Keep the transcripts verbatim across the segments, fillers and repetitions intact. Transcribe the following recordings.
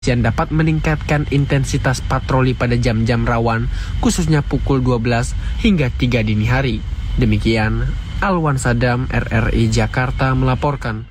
yang dapat meningkatkan intensitas patroli pada jam-jam rawan, khususnya pukul dua belas hingga tiga dini hari. Demikian, Alwan Sadam, R R I Jakarta melaporkan.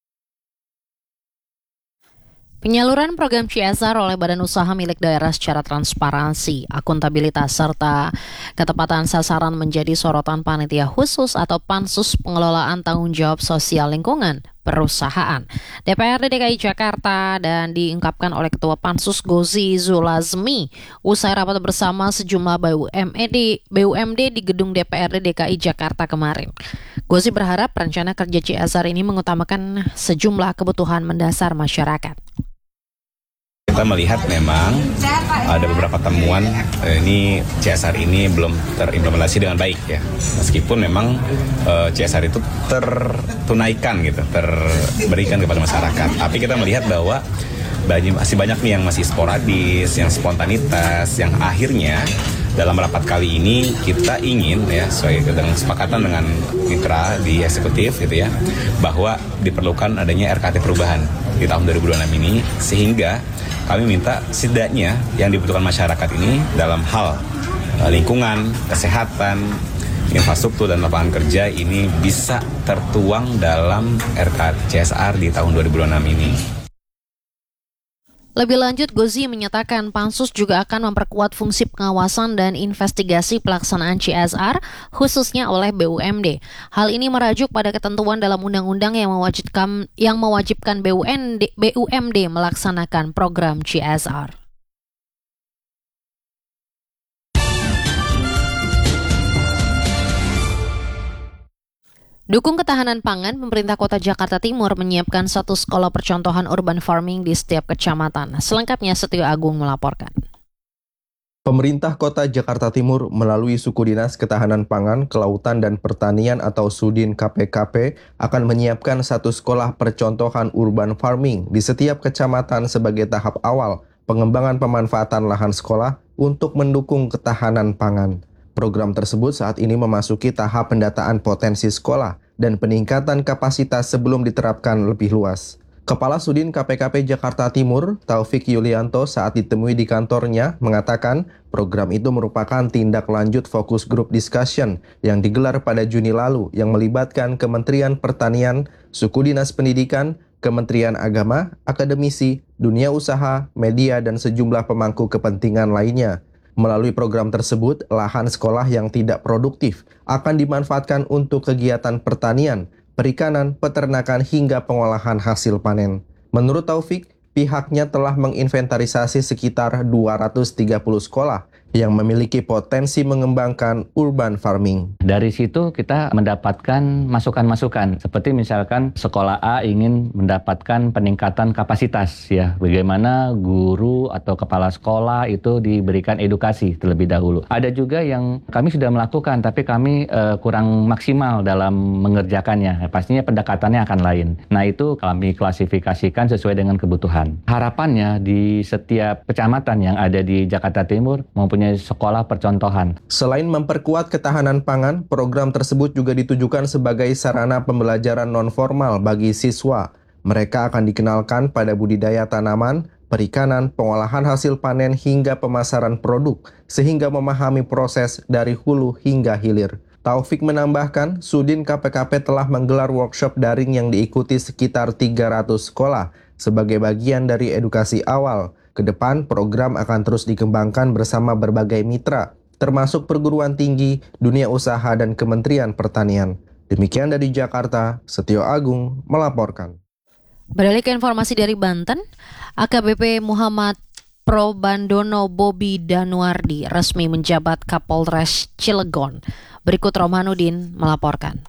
Penyaluran program C S R oleh badan usaha milik daerah secara transparansi, akuntabilitas, serta ketepatan sasaran menjadi sorotan panitia khusus atau Pansus Pengelolaan Tanggung Jawab Sosial Lingkungan Perusahaan D P R D D K I Jakarta dan diungkapkan oleh Ketua Pansus Gozi Zulazmi usai rapat bersama sejumlah B U M D B U M D di gedung D P R D D K I Jakarta kemarin. Gozi berharap rencana kerja C S R ini mengutamakan sejumlah kebutuhan mendasar masyarakat. Kita melihat memang ada beberapa temuan eh, ini C S R ini belum terimplementasi dengan baik ya. Meskipun memang eh, C S R itu tertunaikan gitu, terberikan kepada masyarakat. Tapi kita melihat bahwa masih banyak nih yang masih sporadis, yang spontanitas, yang akhirnya dalam rapat kali ini kita ingin ya sesuai dengan kesepakatan dengan mitra di eksekutif gitu ya, bahwa diperlukan adanya R K T perubahan di tahun dua ribu dua puluh enam ini, sehingga kami minta setidaknya yang dibutuhkan masyarakat ini dalam hal uh, lingkungan, kesehatan, infrastruktur dan lapangan kerja ini bisa tertuang dalam R K T C S R di tahun dua ribu dua puluh enam ini. Lebih lanjut, Gozi menyatakan Pansus juga akan memperkuat fungsi pengawasan dan investigasi pelaksanaan C S R, khususnya oleh B U M D. Hal ini merajuk pada ketentuan dalam undang-undang yang mewajibkan yang mewajibkan B U M D, B U M D melaksanakan program C S R. Dukung ketahanan pangan, pemerintah Kota Jakarta Timur menyiapkan satu sekolah percontohan urban farming di setiap kecamatan. Selengkapnya Setio Agung melaporkan. Pemerintah Kota Jakarta Timur melalui Suku Dinas Ketahanan Pangan, Kelautan dan Pertanian atau Sudin K P K P akan menyiapkan satu sekolah percontohan urban farming di setiap kecamatan sebagai tahap awal pengembangan pemanfaatan lahan sekolah untuk mendukung ketahanan pangan. Program tersebut saat ini memasuki tahap pendataan potensi sekolah dan peningkatan kapasitas sebelum diterapkan lebih luas. Kepala Sudin K P K P Jakarta Timur, Taufik Yulianto, saat ditemui di kantornya mengatakan program itu merupakan tindak lanjut fokus group discussion yang digelar pada Juni lalu yang melibatkan Kementerian Pertanian, Suku Dinas Pendidikan, Kementerian Agama, akademisi, dunia usaha, media, dan sejumlah pemangku kepentingan lainnya. Melalui program tersebut, lahan sekolah yang tidak produktif akan dimanfaatkan untuk kegiatan pertanian, perikanan, peternakan, hingga pengolahan hasil panen. Menurut Taufik, pihaknya telah menginventarisasi sekitar dua ratus tiga puluh sekolah yang memiliki potensi mengembangkan urban farming. Dari situ kita mendapatkan masukan-masukan, seperti misalkan sekolah A ingin mendapatkan peningkatan kapasitas, ya, bagaimana guru atau kepala sekolah itu diberikan edukasi terlebih dahulu. Ada juga yang kami sudah melakukan, tapi kami uh, kurang maksimal dalam mengerjakannya. Pastinya pendekatannya akan lain. Nah, itu kami klasifikasikan sesuai dengan kebutuhan. Harapannya di setiap kecamatan yang ada di Jakarta Timur mempunyai sekolah percontohan. Selain memperkuat ketahanan pangan, program tersebut juga ditujukan sebagai sarana pembelajaran non-formal bagi siswa. Mereka akan dikenalkan pada budidaya tanaman, perikanan, pengolahan hasil panen hingga pemasaran produk, sehingga memahami proses dari hulu hingga hilir. Taufik menambahkan, Sudin K P K P telah menggelar workshop daring yang diikuti sekitar tiga ratus sekolah sebagai bagian dari edukasi awal. Ke depan, program akan terus dikembangkan bersama berbagai mitra, termasuk perguruan tinggi, dunia usaha, dan Kementerian Pertanian. Demikian dari Jakarta, Setio Agung melaporkan. Beralih ke informasi dari Banten, A K B P Muhammad Probandono Bobi Danuardi resmi menjabat Kapolres Cilegon. Berikut Romanudin melaporkan.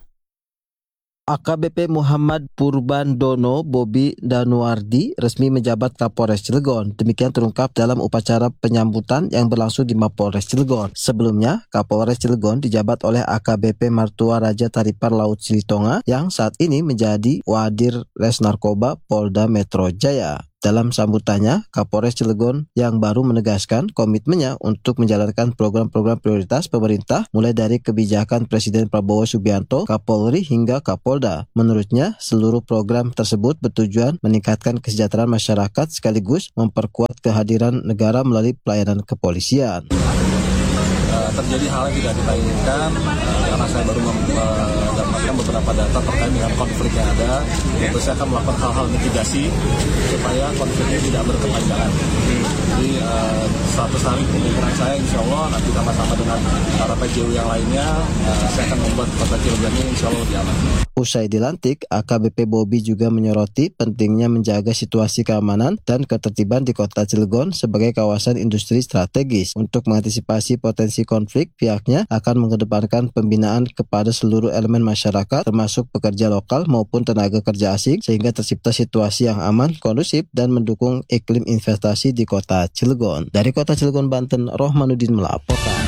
A K B P Muhammad Purbandono Bobi Danuardi resmi menjabat Kapolres Cilegon. Demikian terungkap dalam upacara penyambutan yang berlangsung di Mapolres Cilegon. Sebelumnya, Kapolres Cilegon dijabat oleh A K B P Martua Raja Taripar Laut Silitonga yang saat ini menjadi Wadir Res Narkoba Polda Metro Jaya. Dalam sambutannya, Kapolres Cilegon yang baru menegaskan komitmennya untuk menjalankan program-program prioritas pemerintah mulai dari kebijakan Presiden Prabowo Subianto, Kapolri hingga Kapolda. Menurutnya, seluruh program tersebut bertujuan meningkatkan kesejahteraan masyarakat sekaligus memperkuat kehadiran negara melalui pelayanan kepolisian. Uh, terjadi hal yang tidak kita inginkan uh, karena saya baru mendapatkan beberapa data terkait dengan konflik yang ada. Tentu saya akan melakukan hal-hal mitigasi supaya konfliknya tidak berkepanjangan. Jadi uh, seratus hari pemikiran saya insya Allah nanti sama-sama dengan para P J U yang lainnya uh, saya akan membuat kota Cilegon ini insya Allah lebih aman. Usai dilantik, A K B P Bobi juga menyoroti pentingnya menjaga situasi keamanan dan ketertiban di kota Cilegon sebagai kawasan industri strategis. Untuk mengantisipasi potensi konflik, pihaknya akan mengedepankan pembinaan kepada seluruh elemen masyarakat, termasuk pekerja lokal maupun tenaga kerja asing, sehingga tercipta situasi yang aman, kondusif, dan mendukung iklim investasi di kota Cilegon. Dari kota Cilegon, Banten, Rohmanuddin melaporkan.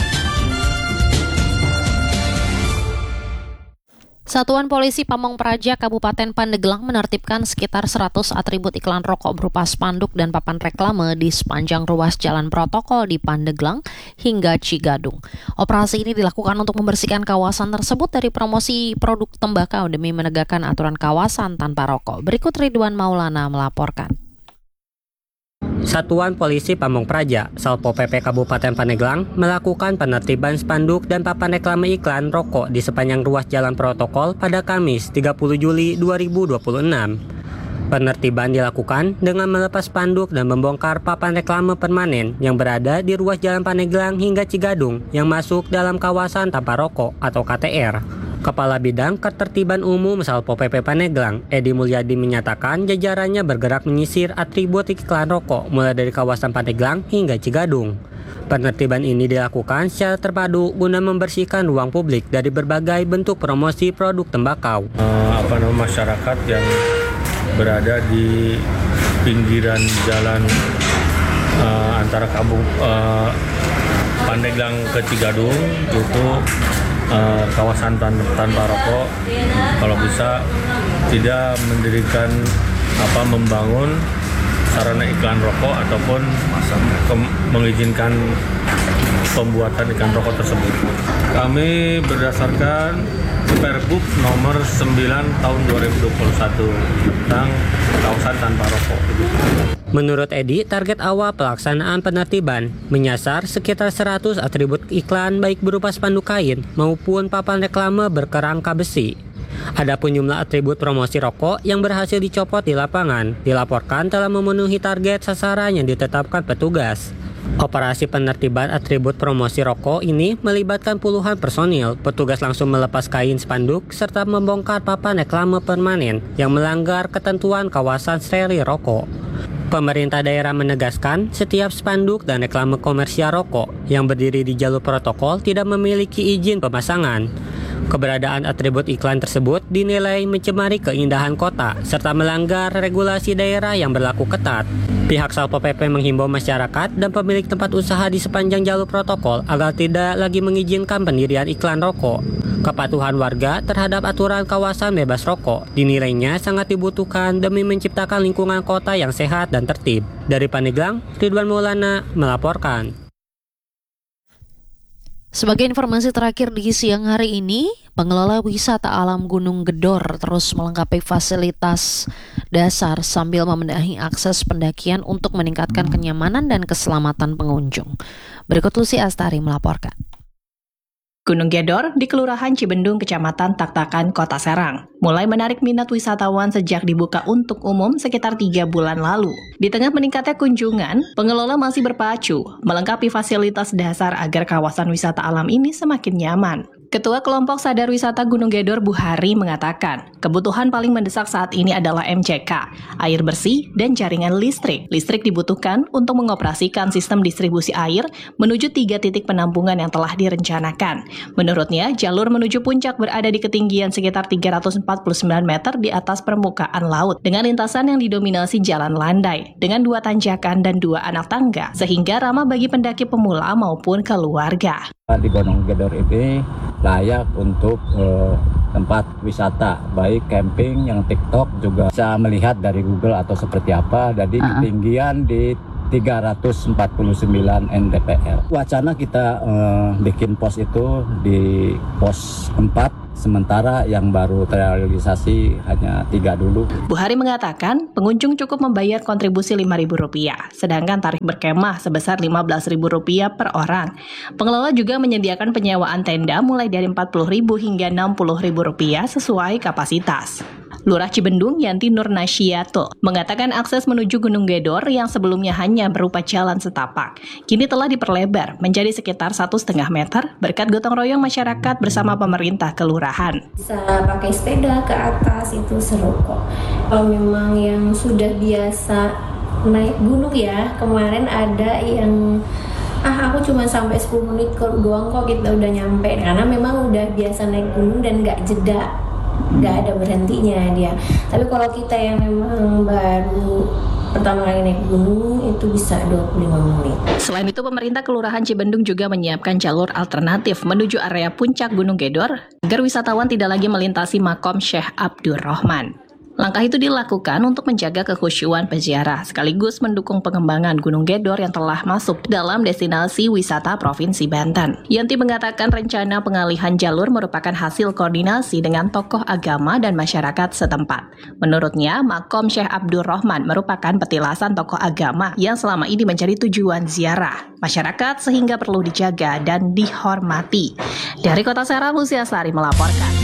Satuan Polisi Pamong Praja Kabupaten Pandeglang menertibkan sekitar seratus atribut iklan rokok berupa spanduk dan papan reklame di sepanjang ruas jalan protokol di Pandeglang hingga Cigadung. Operasi ini dilakukan untuk membersihkan kawasan tersebut dari promosi produk tembakau demi menegakkan aturan kawasan tanpa rokok. Berikut Ridwan Maulana melaporkan. Satuan Polisi Pamong Praja, Salpo P P Kabupaten Pandeglang, melakukan penertiban spanduk dan papan reklame iklan rokok di sepanjang ruas jalan protokol pada Kamis tiga puluh Juli dua ribu dua puluh enam. Penertiban dilakukan dengan melepas spanduk dan membongkar papan reklame permanen yang berada di ruas jalan Pandeglang hingga Cigadung yang masuk dalam kawasan tanpa rokok atau K T R. Kepala Bidang Ketertiban Umum Salpo P P Pandeglang, Edi Mulyadi, menyatakan jajarannya bergerak menyisir atribut iklan rokok mulai dari kawasan Pandeglang hingga Cigadung. Penertiban ini dilakukan secara terpadu guna membersihkan ruang publik dari berbagai bentuk promosi produk tembakau. Uh, apa nama masyarakat yang berada di pinggiran jalan uh, antara kampung uh, Pandeglang ke Cigadung itu Uh, kawasan tan- tanpa rokok, kalau bisa tidak mendirikan apa membangun sarana iklan rokok ataupun ke- mengizinkan pembuatan iklan rokok tersebut. Kami berdasarkan Pergub nomor sembilan tahun dua ribu dua puluh satu tentang kawasan tanpa rokok. Menurut Edi, target awal pelaksanaan penertiban menyasar sekitar seratus atribut iklan baik berupa spanduk kain maupun papan reklame berkerangka besi. Adapun jumlah atribut promosi rokok yang berhasil dicopot di lapangan dilaporkan telah memenuhi target sasaran yang ditetapkan petugas. Operasi penertiban atribut promosi rokok ini melibatkan puluhan personil. Petugas langsung melepas kain spanduk serta membongkar papan reklame permanen yang melanggar ketentuan kawasan steril rokok. Pemerintah daerah menegaskan setiap spanduk dan reklame komersial rokok yang berdiri di jalur protokol tidak memiliki izin pemasangan. Keberadaan atribut iklan tersebut dinilai mencemari keindahan kota serta melanggar regulasi daerah yang berlaku ketat. Pihak Salpo P P menghimbau masyarakat dan pemilik tempat usaha di sepanjang jalur protokol agar tidak lagi mengizinkan pendirian iklan rokok. Kepatuhan warga terhadap aturan kawasan bebas rokok dinilainya sangat dibutuhkan demi menciptakan lingkungan kota yang sehat dan tertib. Dari Pandeglang, Ridwan Maulana melaporkan. Sebagai informasi terakhir di siang hari ini, pengelola wisata alam Gunung Gedor terus melengkapi fasilitas dasar sambil membenahi akses pendakian untuk meningkatkan kenyamanan dan keselamatan pengunjung. Berikut Lucy Astari melaporkan. Gunung Gedor di Kelurahan Cibendung, Kecamatan Taktakan, Kota Serang, mulai menarik minat wisatawan sejak dibuka untuk umum sekitar tiga bulan lalu. Di tengah meningkatnya kunjungan, pengelola masih berpacu melengkapi fasilitas dasar agar kawasan wisata alam ini semakin nyaman. Ketua Kelompok Sadar Wisata Gunung Gedor, Buhari, mengatakan kebutuhan paling mendesak saat ini adalah M C K, air bersih, dan jaringan listrik. Listrik dibutuhkan untuk mengoperasikan sistem distribusi air menuju tiga titik penampungan yang telah direncanakan. Menurutnya, jalur menuju puncak berada di ketinggian sekitar tiga ratus empat puluh sembilan meter di atas permukaan laut, dengan lintasan yang didominasi jalan landai, dengan dua tanjakan dan dua anak tangga, sehingga ramah bagi pendaki pemula maupun keluarga. Di Gunung Gedor ini layak untuk uh, tempat wisata, baik camping yang TikTok juga bisa melihat dari Google atau seperti apa. Jadi uh-huh. ketinggian di tiga ratus empat puluh sembilan N D P L. Wacana kita uh, bikin pos itu di pos empat, sementara yang baru terrealisasi hanya tiga dulu. Bu Hari mengatakan pengunjung cukup membayar kontribusi lima ribu rupiah, sedangkan tarif berkemah sebesar lima belas ribu rupiah per orang. Pengelola juga menyediakan penyewaan tenda mulai dari empat puluh ribu hingga enam puluh ribu rupiah sesuai kapasitas. Lurah Cibendung Yanti Nurnasyiato mengatakan akses menuju Gunung Gedor yang sebelumnya hanya berupa jalan setapak, kini telah diperlebar menjadi sekitar satu setengah meter berkat gotong royong masyarakat bersama pemerintah kelurahan. Bisa pakai sepeda ke atas, itu seru kok. Kalau memang yang sudah biasa naik gunung ya, kemarin ada yang ah aku cuma sampai sepuluh menit doang kok kita udah nyampe, karena memang udah biasa naik gunung dan nggak jeda, nggak ada berhentinya dia. Tapi kalau kita yang memang baru pertama kali naik gunung itu bisa dua puluh lima menit. Selain itu, pemerintah Kelurahan Cibendung juga menyiapkan jalur alternatif menuju area puncak Gunung Gedor agar wisatawan tidak lagi melintasi makom Syekh Abdur Rahman. Langkah itu dilakukan untuk menjaga kekhusyuan peziarah, sekaligus mendukung pengembangan Gunung Gedor yang telah masuk dalam destinasi wisata Provinsi Banten. Yanti mengatakan rencana pengalihan jalur merupakan hasil koordinasi dengan tokoh agama dan masyarakat setempat. Menurutnya, makom Syekh Abdur Rahman merupakan petilasan tokoh agama yang selama ini menjadi tujuan ziarah masyarakat sehingga perlu dijaga dan dihormati. Dari Kota Serang, Lucia Sari melaporkan.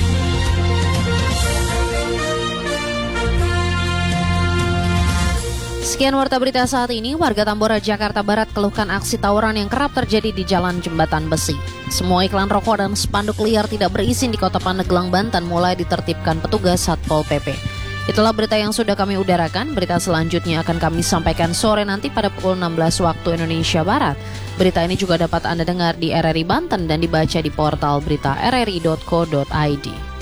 Sekian warta berita saat ini. Warga Tambora, Jakarta Barat keluhkan aksi tawuran yang kerap terjadi di Jalan Jembatan Besi. Semua iklan rokok dan spanduk liar tidak berizin di Kota Pandeglang, Banten mulai ditertibkan petugas Satpol P P. Itulah berita yang sudah kami udarakan. Berita selanjutnya akan kami sampaikan sore nanti pada pukul enam belas waktu Indonesia Barat. Berita ini juga dapat Anda dengar di R R I Banten dan dibaca di portal berita r r i dot co dot i d.